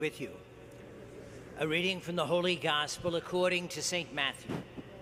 With you. A reading from the Holy Gospel according to St. Matthew.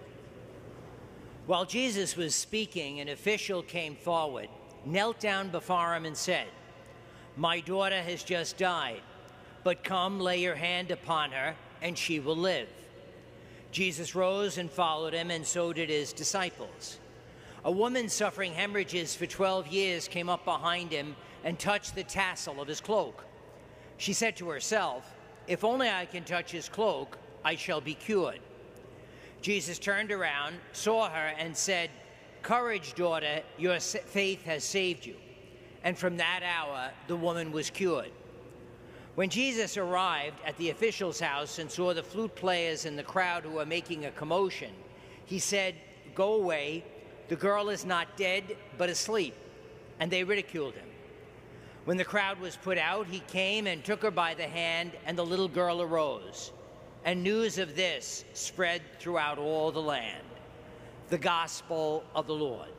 While Jesus was speaking, an official came forward, knelt down before him and said, "My daughter has just died, but come lay your hand upon her and she will live." Jesus rose and followed him, and so did his disciples. A woman suffering hemorrhages for 12 years came up behind him and touched the tassel of his cloak. She said to herself, "If only I can touch his cloak, I shall be cured." Jesus turned around, saw her, and said, "Courage, daughter, your faith has saved you." And from that hour, the woman was cured. When Jesus arrived at the official's house and saw the flute players in the crowd who were making a commotion, he said, "Go away, the girl is not dead, but asleep." And they ridiculed him. When the crowd was put out, he came and took her by the hand, and the little girl arose. And news of this spread throughout all the land. The Gospel of the Lord.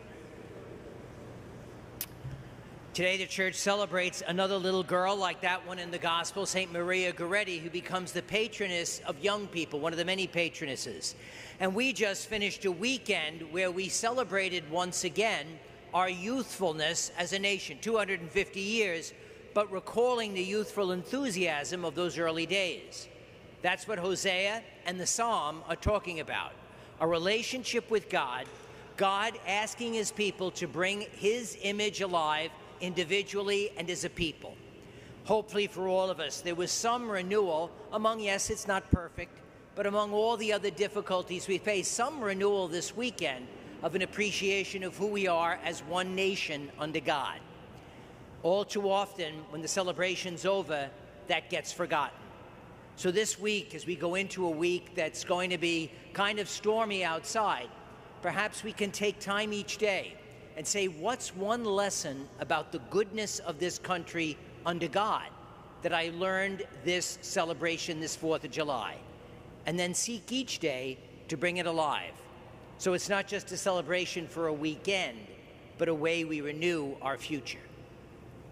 Today the church celebrates another little girl like that one in the Gospel, St. Maria Goretti, who becomes the patroness of young people, one of the many patronesses. And we just finished a weekend where we celebrated once again our youthfulness as a nation, 250 years, but recalling the youthful enthusiasm of those early days. That's what Hosea and the Psalm are talking about, a relationship with God, God asking his people to bring his image alive individually and as a people. Hopefully for all of us, there was some renewal among, yes, it's not perfect, but among all the other difficulties we face, some renewal this weekend of an appreciation of who we are as one nation under God. All too often, when the celebration's over, that gets forgotten. So this week, as we go into a week that's going to be kind of stormy outside, perhaps we can take time each day and say, what's one lesson about the goodness of this country under God that I learned this celebration, this 4th of July? And then seek each day to bring it alive. So it's not just a celebration for a weekend, but a way we renew our future.